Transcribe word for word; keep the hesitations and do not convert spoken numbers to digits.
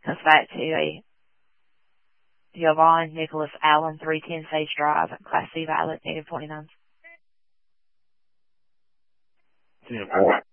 comes back to a Yvonne Nicholas Allen, three ten Sage Drive, Class C Violet, negative twenty-nine. ten four.